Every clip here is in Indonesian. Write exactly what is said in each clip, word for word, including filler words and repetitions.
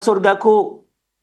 surgaku.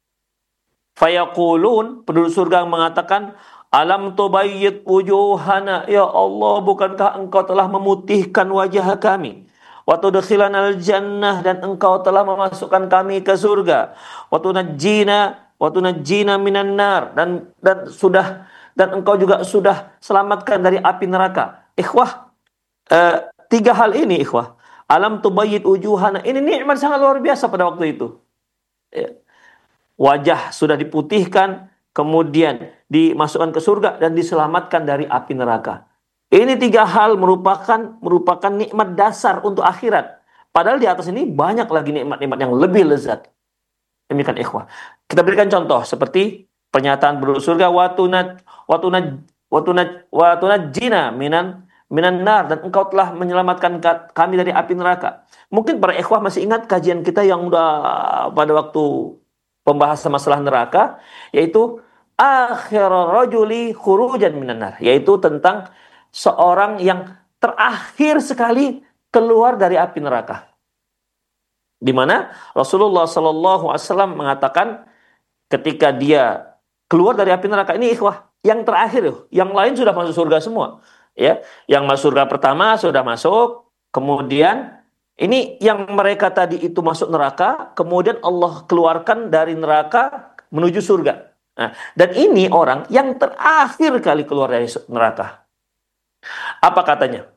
Fayaqulun, penduduk surga mengatakan, alam tubayyid wujuhana, ya Allah, bukankah engkau telah memutihkan wajah kami? Wa tudkhilanal jannah, dan engkau telah memasukkan kami ke surga. Wa tunajjina wa tunajjina minan nar, dan dan sudah dan engkau juga sudah selamatkan dari api neraka. Ikhwah, eh, tiga hal ini ikhwah. Alam tubayyid wujuhana, ini nikmat sangat luar biasa pada waktu itu. Ya. Wajah sudah diputihkan, kemudian dimasukkan ke surga dan diselamatkan dari api neraka. Ini tiga hal merupakan merupakan nikmat dasar untuk akhirat. Padahal di atas ini banyak lagi nikmat-nikmat yang lebih lezat. Demikian ikhwah. Kita berikan contoh seperti pernyataan penduduk surga, watunat watunat watunat watunat jina minan minan nar, dan engkau telah menyelamatkan kami dari api neraka. Mungkin para ikhwah masih ingat kajian kita yang udah pada waktu pembahasan masalah neraka, yaitu akhir rajuli khurujan minan nar, yaitu tentang seorang yang terakhir sekali keluar dari api neraka. Di mana Rasulullah Shallallahu Alaihi Wasallam mengatakan ketika dia keluar dari api neraka ini ikhwah, yang terakhir, yang lain sudah masuk surga semua, ya. Yang masuk surga pertama sudah masuk, kemudian ini yang mereka tadi itu masuk neraka, kemudian Allah keluarkan dari neraka menuju surga. Nah, dan ini orang yang terakhir kali keluar dari neraka. Apa katanya?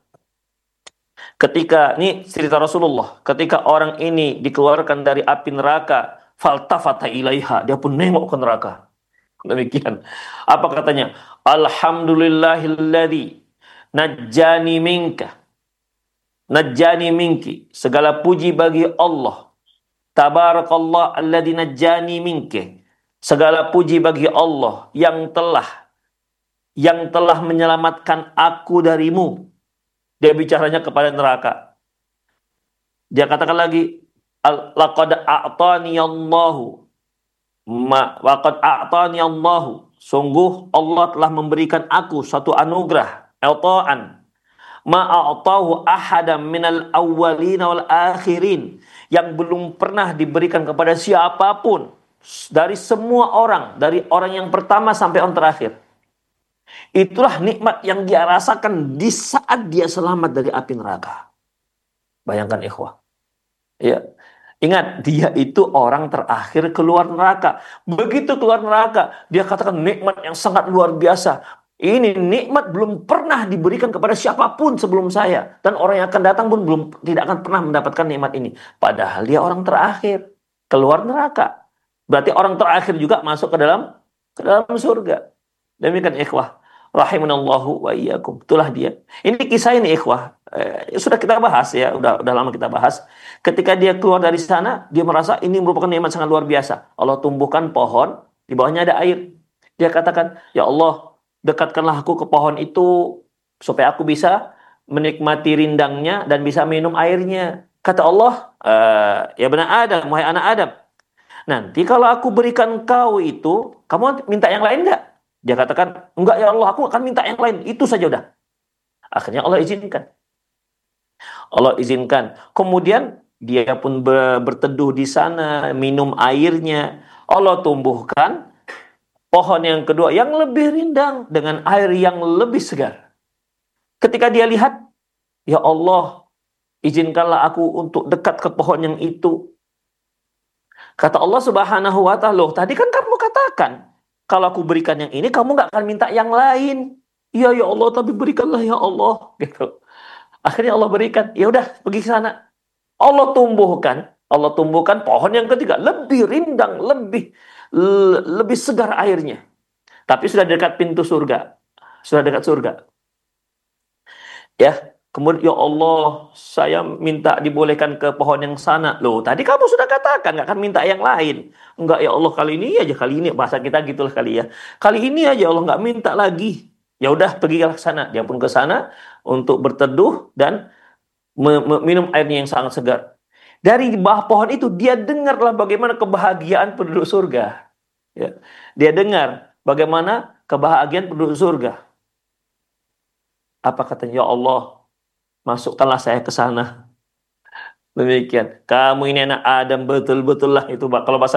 Ketika, ini cerita Rasulullah, ketika orang ini dikeluarkan dari api neraka, faltafata ilaiha, dia pun nengok ke neraka. Demikian. Apa katanya? Alhamdulillahilladzi najjani minka. Najjani minki, segala puji bagi Allah. Tabarakallah alladzi najjani minki, segala puji bagi Allah yang telah yang telah menyelamatkan aku darimu. Dia bicaranya kepada neraka. Dia katakan lagi, laqad a'tani Allahu ma waqad a'tani Allahu, sungguh Allah telah memberikan aku suatu anugerah, ata'an ma'atahu ahadam minal awwalin wal akhirin, yang belum pernah diberikan kepada siapapun dari semua orang, dari orang yang pertama sampai orang terakhir. Itulah nikmat yang dia rasakan di saat dia selamat dari api neraka. Bayangkan ikhwah. Ya. Ingat, dia itu orang terakhir keluar neraka. Begitu keluar neraka, dia katakan nikmat yang sangat luar biasa. Ini nikmat belum pernah diberikan kepada siapapun sebelum saya. Dan orang yang akan datang pun belum tidak akan pernah mendapatkan nikmat ini. Padahal dia orang terakhir keluar neraka. Berarti orang terakhir juga masuk ke dalam ke dalam surga. Demikian ikhwah. Rahimanallahu wa iyyakum. Itulah dia. Ini kisah ini ikhwah. Eh, sudah kita bahas ya. Udah, udah lama kita bahas. Ketika dia keluar dari sana, dia merasa ini merupakan nikmat sangat luar biasa. Allah tumbuhkan pohon. Di bawahnya ada air. Dia katakan, ya Allah, dekatkanlah aku ke pohon itu supaya aku bisa menikmati rindangnya dan bisa minum airnya. Kata Allah, e, ya benar Adam, wahai anak Adam, nanti kalau aku berikan kau itu, kamu minta yang lain enggak? Dia katakan, enggak ya Allah, aku akan minta yang lain. Itu saja udah. Akhirnya Allah izinkan. Allah izinkan. Kemudian dia pun berteduh di sana, minum airnya. Allah tumbuhkan pohon yang kedua yang lebih rindang dengan air yang lebih segar. Ketika dia lihat, ya Allah, izinkanlah aku untuk dekat ke pohon yang itu. Kata Allah Subhanahu wa ta'ala, loh, tadi kan kamu katakan, kalau aku berikan yang ini, kamu nggak akan minta yang lain. Iya ya Allah, tapi berikanlah ya Allah. Gitu. Akhirnya Allah berikan. Ya udah, pergi ke sana. Allah tumbuhkan, Allah tumbuhkan pohon yang ketiga, lebih rindang, lebih lebih segar airnya. Tapi sudah dekat pintu surga. Sudah dekat surga. Ya, kemudian ya Allah, saya minta dibolehkan ke pohon yang sana. Loh, tadi kamu sudah katakan nggak akan minta yang lain. Enggak ya Allah, kali ini aja, kali ini bahasa kita gitulah kali ya. Kali ini aja Allah nggak minta lagi. Ya udah, pergi ke sana. Dia pun ke sana untuk berteduh dan minum airnya yang sangat segar. Dari bawah pohon itu dia dengarlah bagaimana kebahagiaan penduduk surga. Ya. Dia dengar bagaimana kebahagiaan penduduk surga. Apa katanya? Ya Allah, masukkanlah saya ke sana. Demikian. Kamu ini anak Adam, betul-betul lah itu kalau bahasa